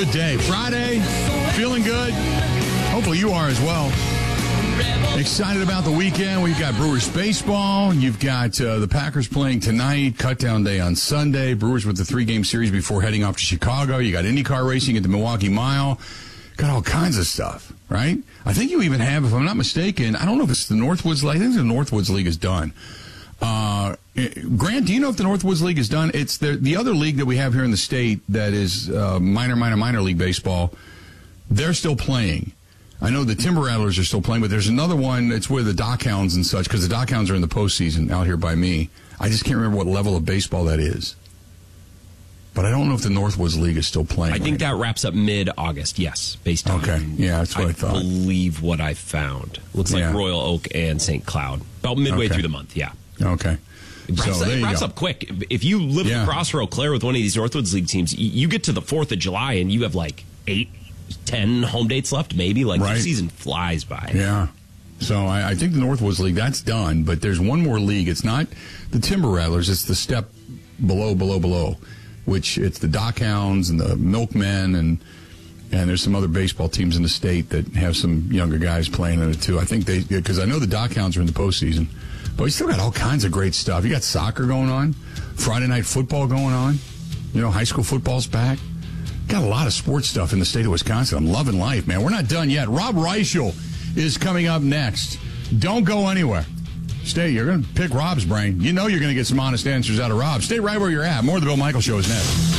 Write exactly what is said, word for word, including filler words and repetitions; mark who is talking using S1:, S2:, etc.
S1: good day. Friday, feeling good. Hopefully you are as well. Excited about the weekend. We've got Brewers baseball. You've got uh, the Packers playing tonight, cutdown day on Sunday. Brewers with the three-game series before heading off to Chicago. You got IndyCar racing at the Milwaukee Mile. Got all kinds of stuff, right? I think you even have, if I'm not mistaken, I don't know if it's the Northwoods League. I think the Northwoods League is done. Uh, Grant, do you know if the Northwoods League is done? It's the the other league that we have here in the state that is uh, minor, minor, minor league baseball. They're still playing. I know the Timber Rattlers are still playing, but there's another one. It's where the Dockhounds and such, because the Dockhounds are in the postseason out here by me. I just can't remember what level of baseball that is. But I don't know if the Northwoods League is still playing.
S2: I think
S1: right
S2: that wraps up mid-August, yes, based on
S1: okay. Yeah, that's what I, I thought.
S2: I believe what I found. Looks like
S1: yeah.
S2: Royal Oak and Saint Cloud. About midway
S1: okay.
S2: through the month, yeah.
S1: Okay.
S2: It wraps,
S1: so,
S2: up, it wraps
S1: go.
S2: up quick. If you live
S1: yeah.
S2: across Eau Claire with one of these Northwoods League teams, you get to the fourth of July and you have like eight, ten home dates left, maybe. Like,
S1: right.
S2: the season flies by.
S1: Yeah. So I, I think the Northwoods League, that's done, but there's one more league. It's not the Timber Rattlers. It's the step below, below, below, which it's the Dockhounds and the Milkmen, and and there's some other baseball teams in the state that have some younger guys playing in it, too. I think they, because I know the Dockhounds are in the postseason, but we still got all kinds of great stuff. You got soccer going on, Friday night football going on, you know, high school football's back. Got a lot of sports stuff in the state of Wisconsin. I'm loving life, man. We're not done yet. Rob Reichel is coming up next. Don't go anywhere. Stay. You're going to pick Rob's brain. You know you're going to get some honest answers out of Rob. Stay right where you're at. More of the Bill Michaels Show is next.